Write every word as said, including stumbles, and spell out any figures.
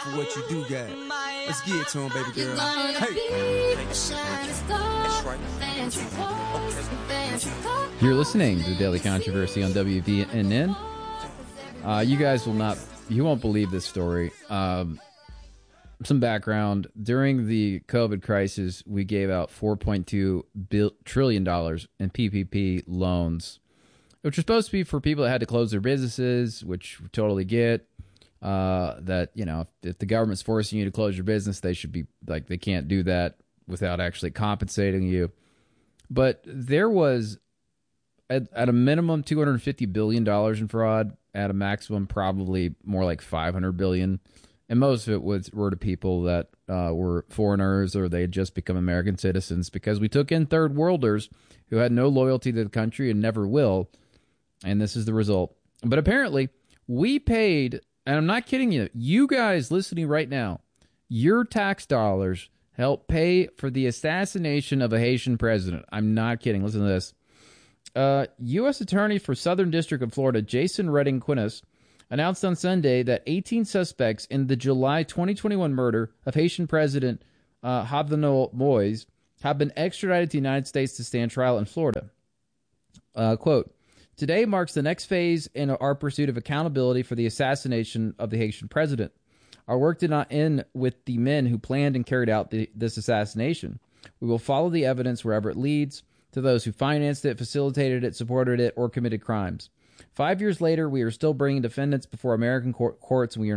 for what you do got. Let's get it to him, baby girl. Hey. You're listening to the Daily Controversy on W V N N. Uh, you guys will not, you won't believe this story. Um, some background. During the COVID crisis, we gave out four point two trillion dollars in P P P loans, which are supposed to be for people that had to close their businesses, which we totally get. Uh, that, you know, if, if the government's forcing you to close your business, they should be, like, they can't do that without actually compensating you. But there was, at, at a minimum, two hundred fifty billion dollars in fraud. At a maximum, probably more like five hundred billion dollars. And most of it was were to people that uh, were foreigners or they had just become American citizens, because we took in third worlders who had no loyalty to the country and never will. And this is the result. But apparently, we paid, and I'm not kidding you, you guys listening right now, your tax dollars helped pay for the assassination of a Haitian president. I'm not kidding. Listen to this. Uh, U S Attorney for Southern District of Florida, Jason Redding Quinnes, announced on Sunday that eighteen suspects in the July twenty twenty-one murder of Haitian President uh, Jovenel Moise have been extradited to the United States to stand trial in Florida. Uh, quote, "Today marks the next phase in our pursuit of accountability for the assassination of the Haitian president. Our work did not end with the men who planned and carried out the, this assassination. We will follow the evidence wherever it leads, to those who financed it, facilitated it, supported it, or committed crimes. Five years later, we are still bringing defendants before American court- courts, and we are